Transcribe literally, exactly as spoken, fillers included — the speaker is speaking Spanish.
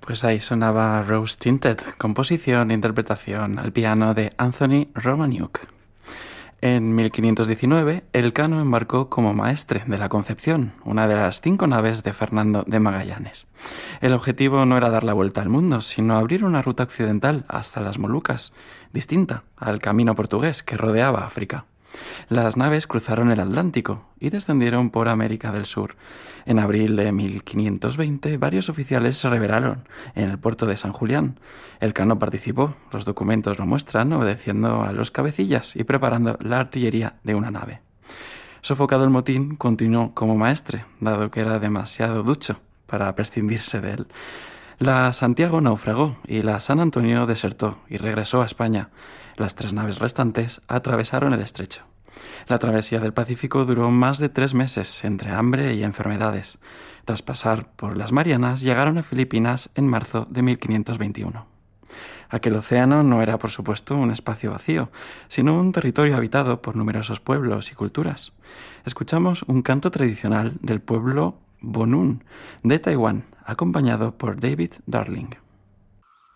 Pues ahí sonaba Rose Tinted, composición e interpretación al piano de Anthony Romaniuk. En mil quinientos diecinueve, Elcano embarcó como maestre de la Concepción, una de las cinco naves de Fernando de Magallanes. El objetivo no era dar la vuelta al mundo, sino abrir una ruta occidental hasta las Molucas, distinta al camino portugués que rodeaba África. Las naves cruzaron el Atlántico y descendieron por América del Sur. En abril de mil quinientos veinte, varios oficiales se rebelaron en el puerto de San Julián. Elcano participó, los documentos lo muestran, obedeciendo a los cabecillas y preparando la artillería de una nave. Sofocado el motín, continuó como maestre, dado que era demasiado ducho para prescindirse de él. La Santiago naufragó y la San Antonio desertó y regresó a España. Las tres naves restantes atravesaron el estrecho. La travesía del Pacífico duró más de tres meses, entre hambre y enfermedades. Tras pasar por las Marianas, llegaron a Filipinas en marzo de mil quinientos veintiuno. Aquel océano no era, por supuesto, un espacio vacío, sino un territorio habitado por numerosos pueblos y culturas. Escuchamos un canto tradicional del pueblo Bonun de Taiwán, acompañado por David Darling.